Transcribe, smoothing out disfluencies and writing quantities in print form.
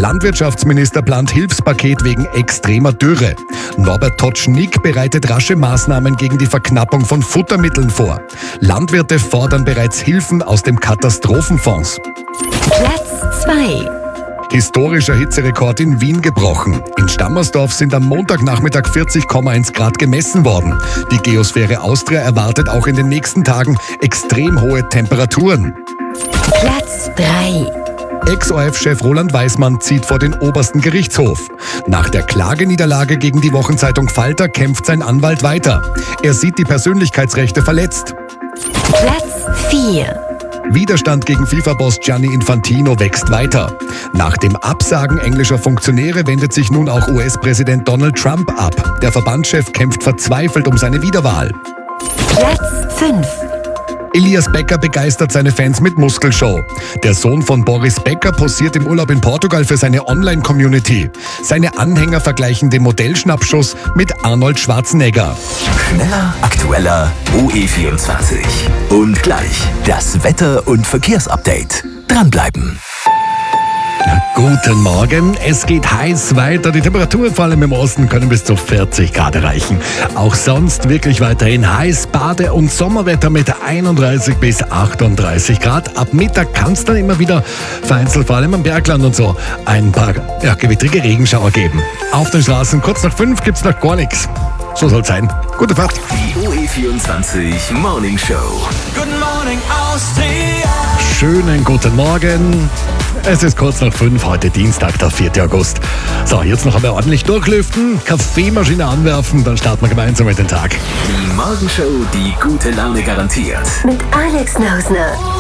Landwirtschaftsminister plant Hilfspaket wegen extremer Dürre. Norbert Totschnig bereitet rasche Maßnahmen gegen die Verknappung von Futtermitteln vor. Landwirte fordern bereits Hilfen aus dem Katastrophenfonds. Platz 2. Historischer Hitzerekord in Wien gebrochen. In Stammersdorf sind am Montagnachmittag 40,1 Grad gemessen worden. Die Geosphäre Austria erwartet auch in den nächsten Tagen extrem hohe Temperaturen. Platz 3. Ex-ORF-Chef Roland Weismann zieht vor den obersten Gerichtshof. Nach der Klageniederlage gegen die Wochenzeitung Falter kämpft sein Anwalt weiter. Er sieht die Persönlichkeitsrechte verletzt. Platz 4. Widerstand gegen FIFA-Boss Gianni Infantino wächst weiter. Nach dem Absagen englischer Funktionäre wendet sich nun auch US-Präsident Donald Trump ab. Der Verbandschef kämpft verzweifelt um seine Wiederwahl. Platz 5. Elias Becker begeistert seine Fans mit Muskelshow. Der Sohn von Boris Becker posiert im Urlaub in Portugal für seine Online-Community. Seine Anhänger vergleichen den Modellschnappschuss mit Arnold Schwarzenegger. Schneller, aktueller, OE24. Und gleich das Wetter- und Verkehrsupdate. Dranbleiben. Guten Morgen, es geht heiß weiter. Die Temperaturen vor allem im Osten können bis zu 40 Grad erreichen. Auch sonst wirklich weiterhin heiß, Bade- und Sommerwetter mit 31 bis 38 Grad. Ab Mittag kann es dann immer wieder vereinzelt, vor allem am Bergland und so, ein paar gewittrige Regenschauer geben. Auf den Straßen kurz nach 5 gibt's noch gar nichts. So soll's sein. Gute Fahrt. Die OE24 Morning Show. Good morning, Austria. Schönen guten Morgen. Es ist kurz nach 5, heute Dienstag, der 4. August. So, jetzt noch einmal ordentlich durchlüften, Kaffeemaschine anwerfen, dann starten wir gemeinsam mit den Tag. Die Morgenshow, die gute Laune garantiert. Mit Alex Nausner.